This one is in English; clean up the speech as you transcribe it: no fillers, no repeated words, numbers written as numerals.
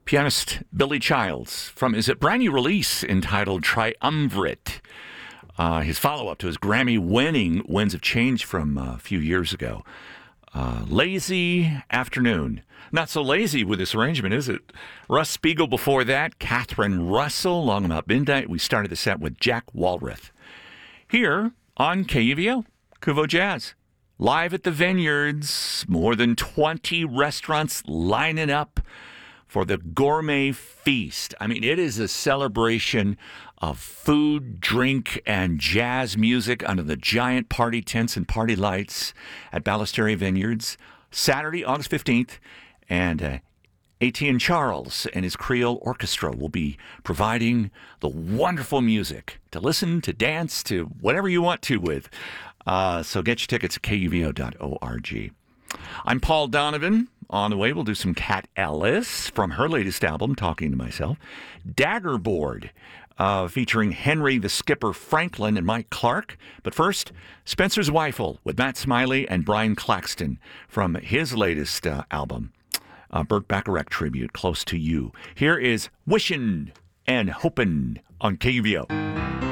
Pianist Billy Childs from his brand new release entitled Triumvirate. His follow-up to his Grammy-winning Winds of Change from a few years ago. Lazy Afternoon. Not so lazy with this arrangement, is it? Russ Spiegel before that. Catherine Russell, Long About Midnight. We started the set with Jack Walrath. Here on KUVO, Kuvo Jazz. Live at the Vineyards. More than 20 restaurants lining up for the Gourmet Feast. I mean, it is a celebration of food, drink, and jazz music under the giant party tents and party lights at Ballesteria Vineyards. Saturday, August 15th, and Etienne Charles and his Creole Orchestra will be providing the wonderful music to listen, to dance, to whatever you want to with. So get your tickets at kuvo.org. I'm Paul Donovan. On the way, we'll do some Cat Ellis from her latest album, Talking to Myself. Daggerboard, featuring Henry the Skipper Franklin and Mike Clark. But first, Spencer's Weifel with Matt Smiley and Brian Claxton from his latest album, Burt Bacharach tribute, Close to You. Here is Wishin' and Hopin' on KUVO.